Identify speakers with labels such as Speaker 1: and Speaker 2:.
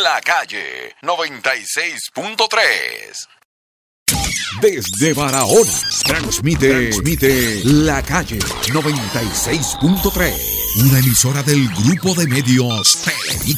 Speaker 1: La Calle 96.3.
Speaker 2: Desde Barahona, transmite La Calle 96.3, una emisora del grupo de medios Televisa.